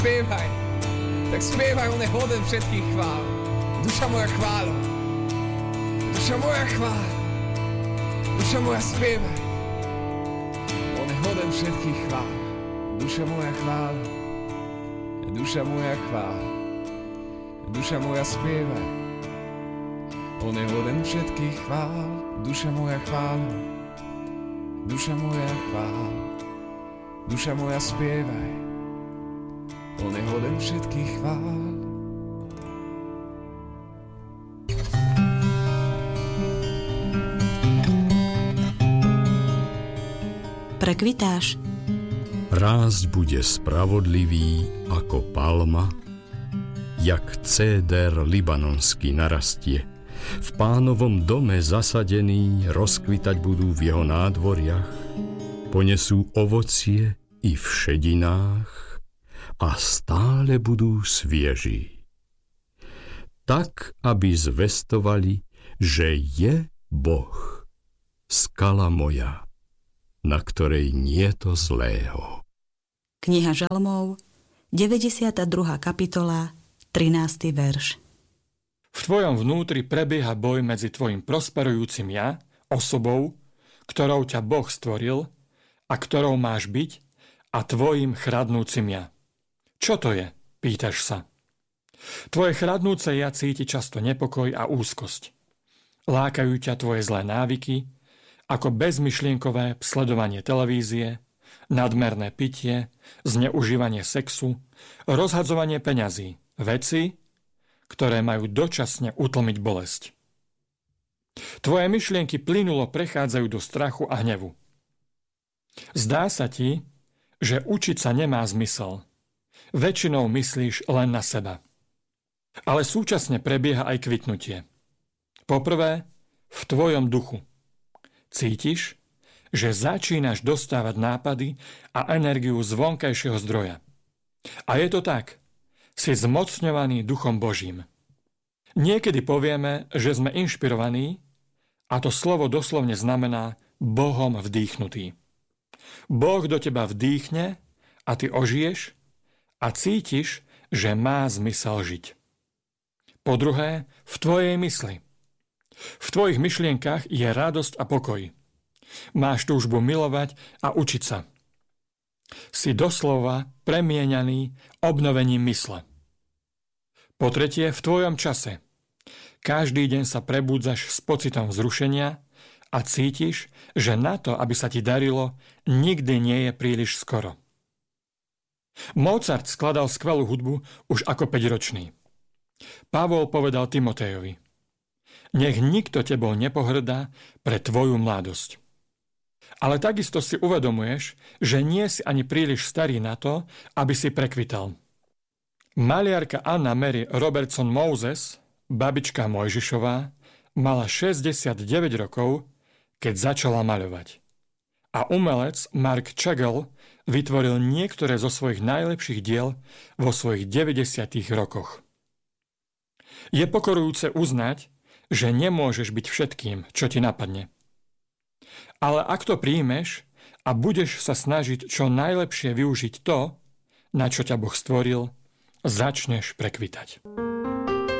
spievaj. Tak spievaj, on je hoden všetkých chvál. Duša moja chvála. Duša moja chvála. Duša moja spievaj. On je hoden všetkých chvál. Duša moja chvála. Duša moja chvála. Duša moja spievaj. On je hoden všetkých chvál. Duša moja chvála. Duša moja chvála. Duša moja spievaj. On je hoden všetkých chvál. Prekvitáš. Rásť bude spravodlivý ako palma, jak céder libanonský narastie. V Pánovom dome zasadení rozkvitať budú v jeho nádvoriach, ponesú ovocie i v šedinách a stále budú svieži. Tak, aby zvestovali, že je Boh, skala moja, na ktorej nieto zlého. Kniha Žalmov, 92. kapitola, 13. verš. V tvojom vnútri prebieha boj medzi tvojim prosperujúcim ja, osobou, ktorou ťa Boh stvoril a ktorou máš byť, a tvojim chradnúcim ja. Čo to je? Pýtaš sa. Tvoje chradnúce ja cíti často nepokoj a úzkosť. Lákajú ťa tvoje zlé návyky, ako bezmyšlienkové sledovanie televízie, nadmerné pitie, zneužívanie sexu, rozhadzovanie peňazí, veci, ktoré majú dočasne utlmiť bolesť. Tvoje myšlienky plynulo prechádzajú do strachu a hnevu. Zdá sa ti, že učiť sa nemá zmysel. Väčšinou myslíš len na seba. Ale súčasne prebieha aj kvitnutie. Poprvé, v tvojom duchu. Cítiš, že začínaš dostávať nápady a energiu z vonkajšieho zdroja. A je to tak. Si zmocňovaný Duchom Božím. Niekedy povieme, že sme inšpirovaní, a to slovo doslovne znamená Bohom vdýchnutý. Boh do teba vdýchne a ty ožiješ a cítiš, že má zmysel žiť. Po druhé, v tvojej mysli. V tvojich myšlienkach je radosť a pokoj. Máš túžbu milovať a učiť sa. Si doslova premieňaný obnovením mysle. Po tretie, v tvojom čase. Každý deň sa prebúdzaš s pocitom vzrušenia a cítiš, že na to, aby sa ti darilo, nikdy nie je príliš skoro. Mozart skladal skvelú hudbu už ako 5-ročný. Pavol povedal Timotejovi: nech nikto tebou nepohrdá pre tvoju mladosť. Ale takisto si uvedomuješ, že nie si ani príliš starý na to, aby si prekvital. Maliarka Anna Mary Robertson Moses, babička Mojžišová, mala 69 rokov, keď začala maľovať. A umelec Mark Chagall vytvoril niektoré zo svojich najlepších diel vo svojich 90 rokoch. Je pokorujúce uznať, že nemôžeš byť všetkým, čo ti napadne. Ale ak to príjmeš a budeš sa snažiť čo najlepšie využiť to, na čo ťa Boh stvoril, začneš prekvitať.